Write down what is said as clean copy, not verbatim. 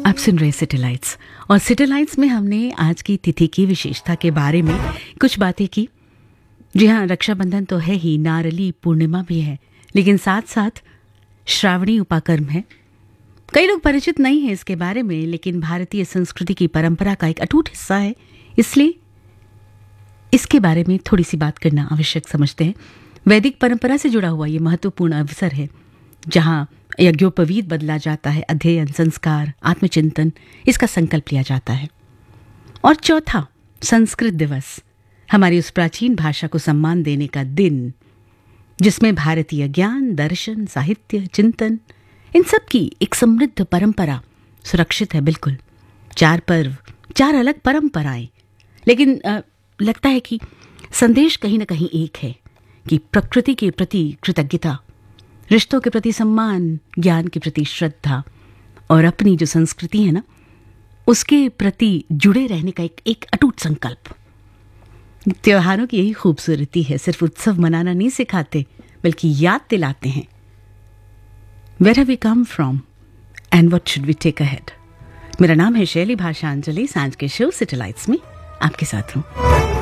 आप सुन रहे सैटेलाइट्स, और सैटेलाइट्स में हमने आज की तिथि की विशेषता के बारे में कुछ बातें की। जी हाँ, रक्षाबंधन तो है ही, नारली पूर्णिमा भी है, लेकिन साथ साथ श्रावणी उपाकर्म है। कई लोग परिचित नहीं हैं इसके बारे में, लेकिन भारतीय संस्कृति की परंपरा का एक अटूट हिस्सा है, इसलिए इसके बारे में थोड़ी सी बात करना आवश्यक समझते हैं। वैदिक परंपरा से जुड़ा हुआ ये महत्वपूर्ण अवसर है, जहाँ यज्ञोपवीत बदला जाता है, अध्ययन, संस्कार, आत्मचिंतन, इसका संकल्प लिया जाता है। और चौथा, संस्कृत दिवस, हमारी उस प्राचीन भाषा को सम्मान देने का दिन, जिसमें भारतीय ज्ञान, दर्शन, साहित्य, चिंतन, इन सब की एक समृद्ध परंपरा सुरक्षित है। बिल्कुल 4 पर्व, 4 अलग परंपराएं, लेकिन लगता है कि संदेश कहीं ना कहीं एक है कि प्रकृति के प्रति कृतज्ञता, रिश्तों के प्रति सम्मान, ज्ञान के प्रति श्रद्धा और अपनी जो संस्कृति है ना, उसके प्रति जुड़े रहने का एक अटूट संकल्प। त्योहारों की यही खूबसूरती है, सिर्फ उत्सव मनाना नहीं सिखाते, बल्कि याद दिलाते हैं Where have we come from and what should we take ahead? मेरा नाम है शैली भाषांजलि। सांझ के शो सैटेलाइट्स में आपके साथ हूँ।